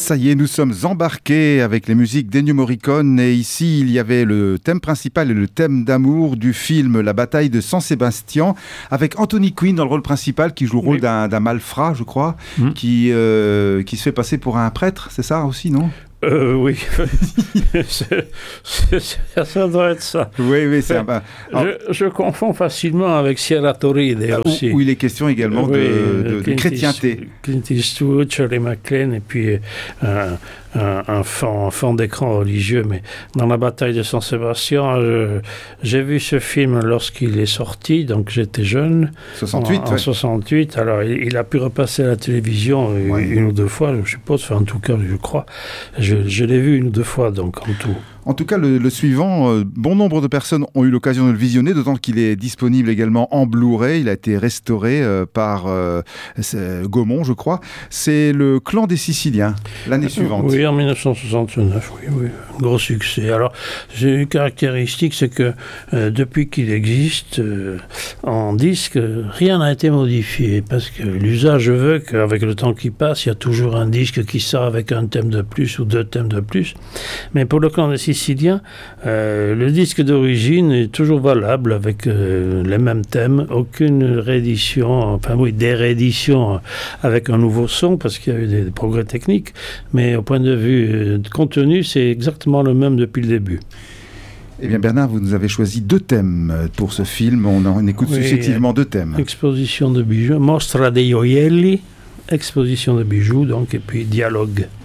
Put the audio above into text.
Ça y est, nous sommes embarqués avec les musiques d'Ennio Morricone et ici il y avait le thème principal et le thème d'amour du film La bataille de San Sebastian avec Anthony Quinn dans le rôle principal qui joue le rôle d'un malfrat, je crois, qui se fait passer pour un prêtre, c'est ça aussi, non ? Oui, ça doit être ça. Oui, c'est je confonds facilement avec Sierra Torride aussi. Où il est question également de chrétienté. Clint Eastwood, Shirley MacLaine et puis un fond d'écran religieux. Mais dans la bataille de San Sebastian, j'ai vu ce film lorsqu'il est sorti, donc j'étais jeune. 68, en 68. Alors il a pu repasser à la télévision une ou deux fois, je suppose, enfin, en tout cas, je crois. Je l'ai vu une ou deux fois, donc, en tout. En tout cas, le suivant, bon nombre de personnes ont eu l'occasion de le visionner, d'autant qu'il est disponible également en Blu-ray. Il a été restauré par Gaumont, je crois. C'est Le Clan des Siciliens, l'année suivante. Oui, en 1969, oui. Gros succès. Alors, j'ai une caractéristique, c'est que depuis qu'il existe en disque, rien n'a été modifié, parce que l'usage veut qu'avec le temps qui passe, il y a toujours un disque qui sort avec un thème de plus ou deux thèmes de plus. Mais pour Le Clan des Siciliens, le disque d'origine est toujours valable avec les mêmes thèmes, aucune réédition, des rééditions avec un nouveau son parce qu'il y a eu des progrès techniques, mais au point de vue de contenu, c'est exactement le même depuis le début. Eh bien Bernard, vous nous avez choisi deux thèmes pour ce film, on écoute successivement deux thèmes. Exposition de bijoux, Mostra dei gioielli, exposition de bijoux, donc, et puis dialogue.